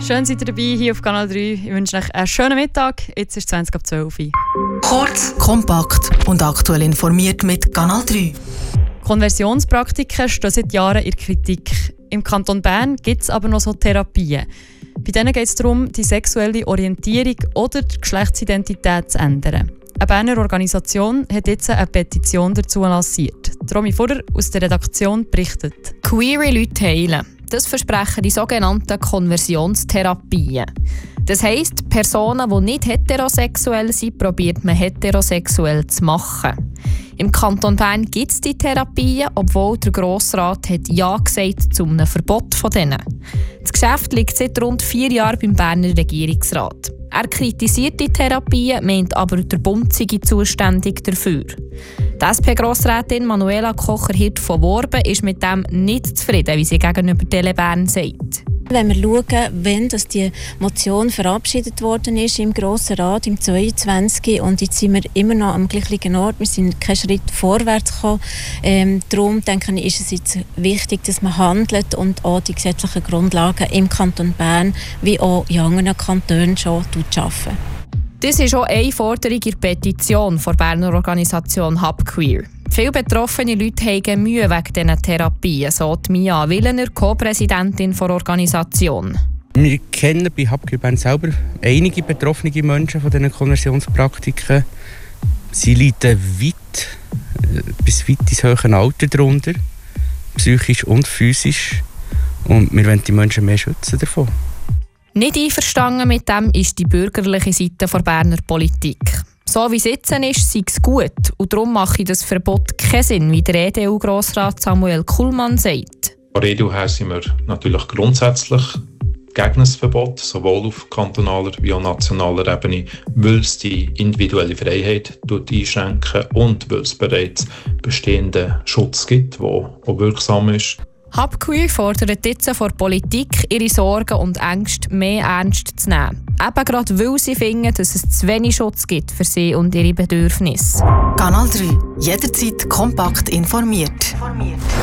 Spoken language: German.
Schön seid ihr dabei hier auf Kanal 3. Ich wünsche euch einen schönen Mittag. Jetzt ist es 20:12 Uhr. Kurz, kompakt und aktuell informiert mit Kanal 3. Konversionspraktiken stehen seit Jahren in der Kritik. Im Kanton Bern gibt es aber noch so Therapien. Bei denen geht es darum, die sexuelle Orientierung oder die Geschlechtsidentität zu ändern. Eine Berner Organisation hat jetzt eine Petition dazu lanciert. Romy Furrer aus der Redaktion berichtet. Queere Leute heilen. Das versprechen die sogenannten Konversionstherapien. Das heisst, Personen, die nicht heterosexuell sind, probiert man heterosexuell zu machen. Im Kanton Bern gibt es die Therapien, obwohl der Grossrat hat Ja gesagt zu einem Verbot von denen. Das Geschäft liegt seit rund 4 Jahren beim Berner Regierungsrat. Er kritisiert die Therapien, meint aber, der Bund sei zuständig dafür. Die SP-Grossrätin Manuela Kocher-Hirt von Worben ist mit dem nicht zufrieden, wie sie gegenüber Tele Bern sagt. Wenn wir schauen, wann die Motion verabschiedet worden ist im Grossen Rat im 2022 und jetzt sind wir immer noch am gleichen Ort, wir sind keinen Schritt vorwärts gekommen. Darum denke ich, ist es jetzt wichtig, dass man handelt und auch die gesetzlichen Grundlagen im Kanton Bern wie auch in anderen Kantonen schon schaffen. Das ist auch eine Forderung in der Petition der Berner Organisation Hub Queer. Viele betroffene Leute haben Mühe wegen diesen Therapien, so Mia Willener, Co-Präsidentin der Organisation. Wir kennen bei Hub Queer Bern selber einige betroffene Menschen von diesen Konversionspraktiken. Sie leiden bis weit ins hohe Alter darunter, psychisch und physisch. Und wir wollen die Menschen mehr schützen davon. Nicht einverstanden mit dem ist die bürgerliche Seite der Berner Politik. So wie es jetzt ist, sei es gut. Und darum mache das Verbot keinen Sinn, wie der EDU-Grossrat Samuel Kullmann sagt. Von der EDU her sind wir natürlich grundsätzlich gegen das Verbot, sowohl auf kantonaler wie auch nationaler Ebene, weil es die individuelle Freiheit einschränkt und weil es bereits bestehenden Schutz gibt, der auch wirksam ist. Hub Queer fordert jetzt von der Politik, ihre Sorgen und Ängste mehr ernst zu nehmen. Eben gerade weil sie finden, dass es zu wenig Schutz gibt für sie und ihre Bedürfnisse. Kanal 3. Jederzeit kompakt informiert.